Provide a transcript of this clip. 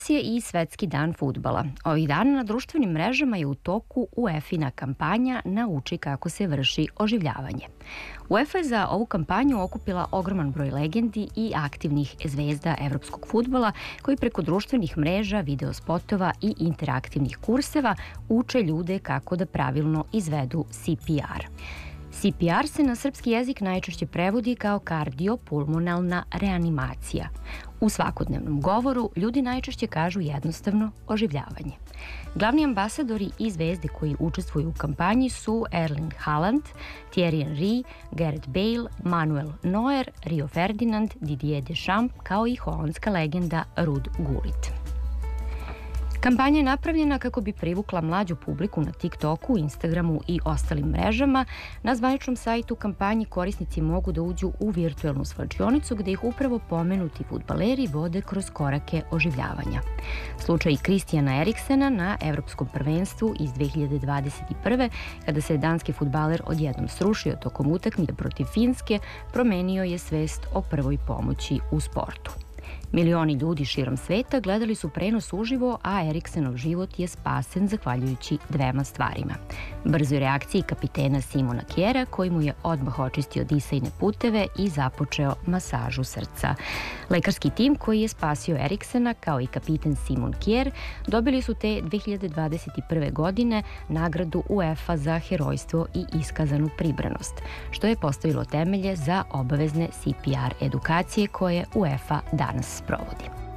I Svetski dan fudbala. Ovih dana na društvenim mrežama je u toku UEFA-ina kampanja Nauči kako se vrši oživljavanje. UEFA je za ovu kampanju okupila ogroman broj legendi i aktivnih zvezda evropskog fudbala koji preko društvenih mreža, videospotova i interaktivnih kurseva uče ljude kako da pravilno izvedu CPR. CPR se na srpski jezik najčešće prevodi kao kardiopulmonalna reanimacija. U svakodnevnom govoru ljudi najčešće kažu jednostavno oživljavanje. Glavni ambasadori i zvezde koji učestvuju u kampanji su Erling Haaland, Thierry Henry, Gareth Bale, Manuel Neuer, Rio Ferdinand, Didier Deschamps kao i holandska legenda Ruud Gullit. Kampanja je napravljena kako bi privukla mlađu publiku na TikToku, Instagramu i ostalim mrežama. Na zvaničnom sajtu kampanje korisnici mogu da uđu u virtuelnu svlačionicu gde ih upravo pomenuti fudbaleri vode kroz korake oživljavanja. Slučaj Kristijana Eriksena na Evropskom prvenstvu iz 2021. kada se danski fudbaler odjednom srušio tokom utakmice protiv Finske, promenio je svest o prvoj pomoći u sportu. Milioni ljudi širom sveta gledali su prenos uživo, a Eriksenov život je spasen zahvaljujući dvema stvarima. Brzoj reakciji kapitena Simona Kjera, koji mu je odmah očistio disajne puteve i započeo masažu srca. Lekarski tim koji je spasio Eriksena, kao i kapiten Simon Kjer, dobili su te 2021. godine nagradu UEFA za herojstvo i iskazanu pribranost, što je postavilo temelje za obavezne CPR edukacije koje UEFA danas sprovodi.